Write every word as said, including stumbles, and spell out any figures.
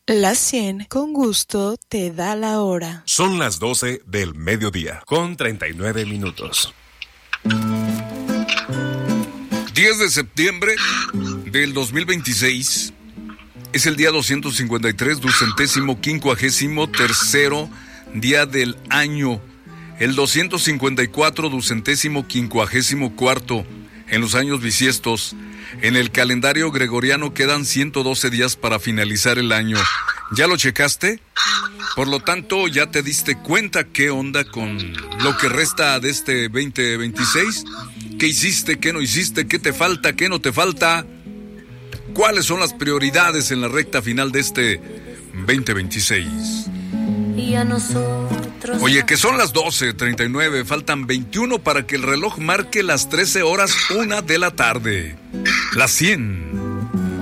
Las cien con gusto te da la hora. Son las doce del mediodía, con treinta y nueve minutos. diez de septiembre del dos mil veintiséis es el día doscientos cincuenta y tres, ducentésimo quincuagésimo tercero día del año. El doscientos cincuenta y cuatro, ducentésimo quincuagésimo cuarto en los años bisiestos. En el calendario gregoriano quedan ciento doce días para finalizar el año. ¿Ya lo checaste? Por lo tanto, ¿ya te diste cuenta qué onda con lo que resta de este veinte veintiséis? ¿Qué hiciste? ¿Qué no hiciste? ¿Qué te falta? ¿Qué no te falta? ¿Cuáles son las prioridades en la recta final de este veinte veintiséis? Y a nosotros... Oye, que son las doce treinta y nueve, faltan veintiuno para que el reloj marque las trece horas una de la tarde. Las cien